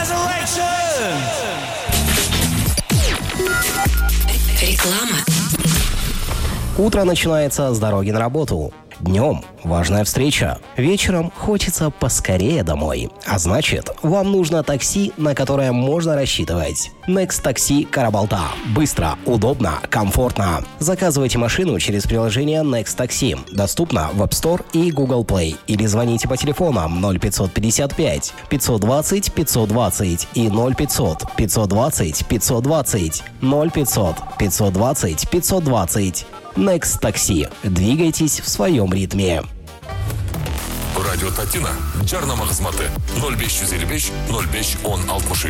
Реклама. Утро начинается с дороги на работу. Днем важная встреча. Вечером хочется поскорее домой. А значит, вам нужно такси, на которое можно рассчитывать. Next Taxi Карабалта. Быстро, удобно, комфортно. Заказывайте машину через приложение Next Taxi. Доступно в App Store и Google Play. Или звоните по телефонам 0555 520 520 и 0500 520 520 0500 520 520. Next Taxi. Двигайтесь в своем ритме. Радио Татина. Жарнама хезмәте 0555 05 10 63.